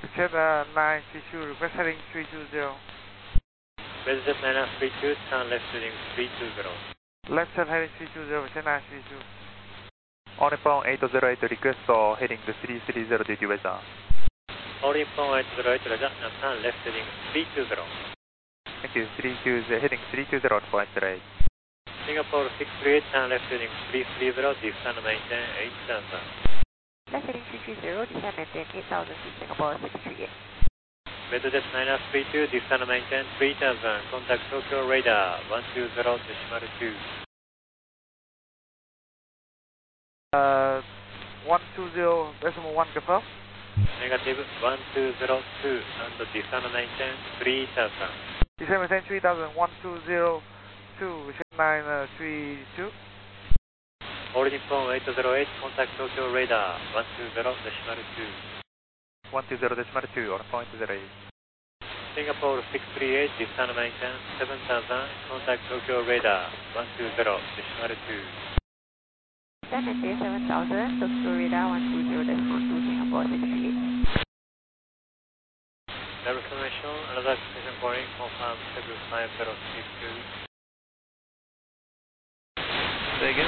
Jet 932, request heading 320. Jet 932, turn left heading 320. Left turn heading 320, Jet 932. On inbound 808, request heading 330 duty weather. On inbound 808, turn left heading 320. Thank you, 320, heading 320 for 808. Singapore 638, turn left heading 330, descend maintain 8000. Left heading 330, descend maintain 8000 to Singapore 638. Jet 932, descend maintain 3000, contact Tokyo radar 120.2. 120.1 confirm. Negative 1202, and descend maintain 3000. Descend maintain 3000, 1202, Jet 932. Origin phone 808, contact Tokyo radar 120.2. 120.2 on point 08. Singapore 638, descend maintain 7000, contact Tokyo radar 120.2. Descend maintain 7000, Tokyo radar 120.2, Singapore 638. Level information, another station calling, confirm 75062. Say again,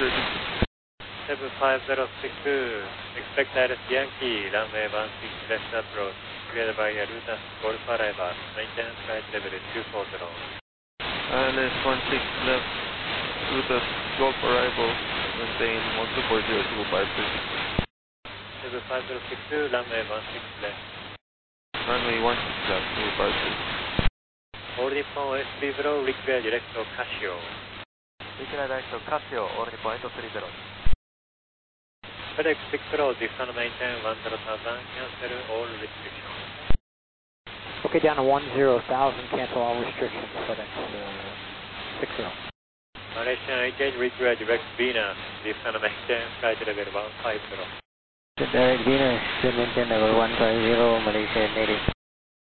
75062, expect Iris Yankee, runway 16 left approach, cleared by Arutas Golf arrival, maintain flight level 240. ILS 16 left, Rutas Golf arrival, maintain 1240 75062, runway 16 left. Runway 16 left, 256. All Nippon S30, require direct to Casio. Require direct to Casio, all Nippon 830. FedEx 60, descend maintain 10,000, cancel all restrictions. Okay, down to 10,000, cancel all restrictions, FedEx 60. Malaysian 88, require direct Venus, descend maintain flight level 150. Direct Venus, maintain level 150, Malaysia 88.